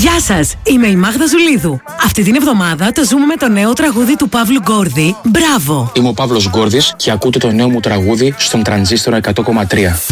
Γεια σας, είμαι η Μάγδα Ζουλίδου. Αυτή την εβδομάδα το ζούμε με το νέο τραγούδι του Παύλου Γκόρδη, Μπράβο. Είμαι ο Παύλος Γκόρδης και ακούτε το νέο μου τραγούδι στον Τρανζίστορα 100,3.